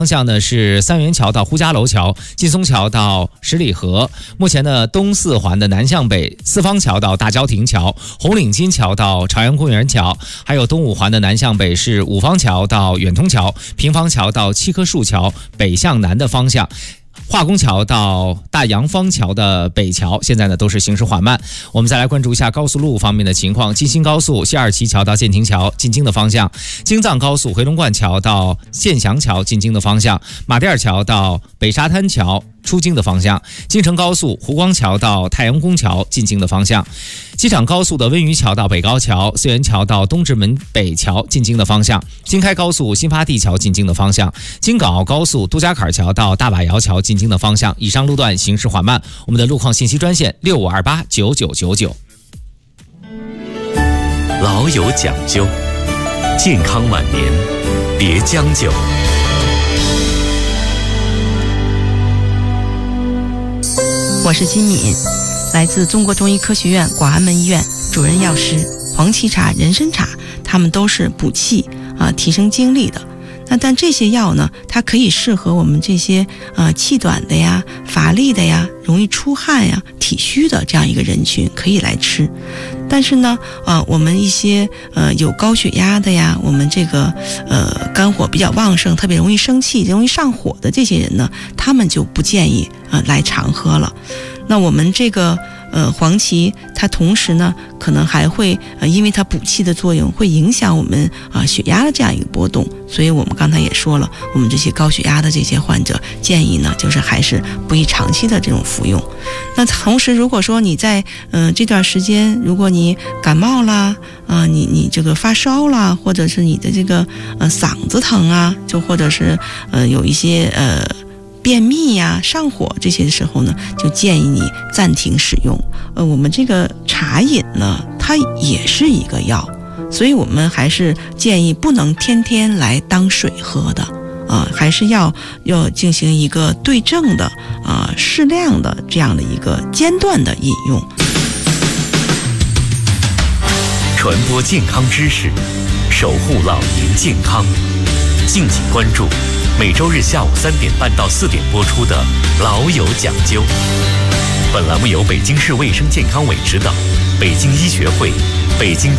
方向呢是三元桥到呼家楼桥、劲松桥到十里河。目前呢，东四环的南向北，四方桥到大郊亭桥、红领巾桥到朝阳公园桥，还有东五环的南向北是五方桥到远通桥、平房桥到七棵树桥，北向南的方向。化工桥到大洋坊桥的北桥，现在呢都是行驶缓慢。我们再来关注一下高速路方面的情况。京新高速西二旗桥到建亭桥进京的方向，京藏高速回龙观桥到县翔桥进京的方向，马甸桥到北沙滩桥出京的方向，京承高速湖光桥到太阳宫桥进京的方向，机场高速的温榆桥到北高桥、四元桥到东直门北桥进京的方向，京开高速新发地桥进京的方向，京港澳高速杜家坎桥到大把窑桥进京的方向。以上路段行驶缓慢。我们的路况信息专线65289999。 老有讲究，健康晚年别将就。 我是金敏，来自中国中医科学院广安门医院，主任药师。黄芪茶、人参茶，它们都是补气提升精力的。但这些药呢，它可以适合我们这些气短的呀、乏力的呀、容易出汗呀、体虚的这样一个人群可以来吃。但是呢，我们一些有高血压的呀，我们这个肝火比较旺盛，特别容易生气、容易上火的这些人呢，他们就不建议来常喝了。那我们这个黄芪它同时呢可能还会因为它补气的作用会影响我们血压的这样一个波动，所以我们刚才也说了，我们这些高血压的这些患者建议呢就是还是不宜长期的这种服用。那同时如果说你在这段时间，如果你感冒啦你这个发烧啦，或者是你的这个嗓子疼啊，就或者是有一些便秘呀、上火这些时候呢，就建议你暂停使用。我们这个茶饮呢，它也是一个药，所以我们还是建议不能天天来当水喝的还是要进行一个对症的适量的这样的一个间断的饮用。 传播健康知识，守护老年健康，敬请关注每周日下午3点半到4点播出的《老有讲究》。本栏目由北京市卫生健康委指导，北京医学会、北京